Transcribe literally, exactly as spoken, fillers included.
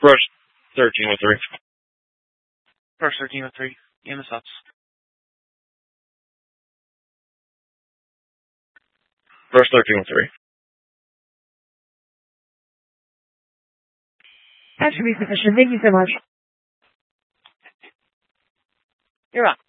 Rush thirteen oh three. Rush thirteen oh three. E M S ops. Rush thirteen oh three. That should be sufficient. Thank you so much. You're on.